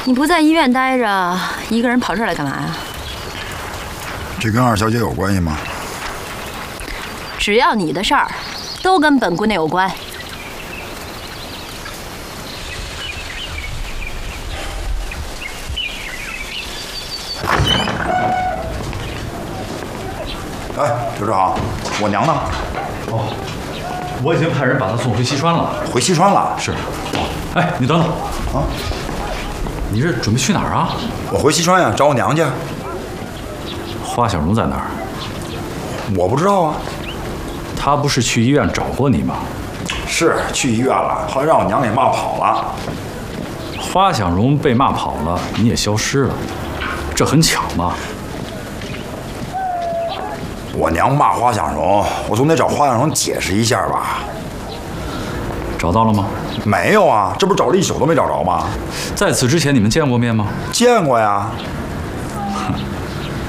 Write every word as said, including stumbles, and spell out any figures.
你不在医院待着，一个人跑这儿来干嘛呀？ 这跟二小姐有关系吗？ 只要你的事儿，都跟本姑娘有关。 哎，刘志航，我娘呢？ 哦，我已经派人把她送回西川了。 回西川了？ 是。哎，你等等啊！ 你这准备去哪儿啊？ 我回西川呀，找我娘去。 花小荣在哪儿？ 我不知道啊。 她不是去医院找过你吗？ 是去医院了，后来让我娘给骂跑了。 花小荣被骂跑了，你也消失了，这很巧吗？ 我娘骂花小荣，我总得找花小荣解释一下吧。 找到了吗？ 没有啊，这不是找了一宿都没找着吗？ 在此之前你们见过面吗？ 见过呀。